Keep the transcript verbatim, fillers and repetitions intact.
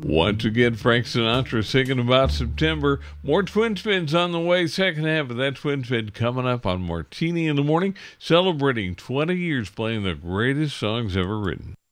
Once again, Frank Sinatra singing about September. More Twin Spins on the way. Second half of that Twin Spin coming up on Martini in the Morning, celebrating twenty years playing the greatest songs ever written.